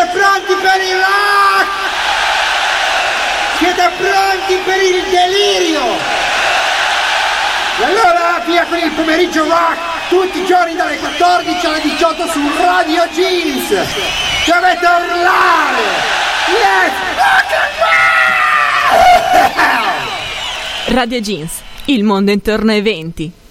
Siete pronti per il rock? Siete pronti per il delirio? E allora via con il pomeriggio rock, tutti i giorni dalle 14 alle 18 su Radio Jeans. Dovete urlare! Yes! Rock and roll! Radio Jeans, il mondo intorno ai 20.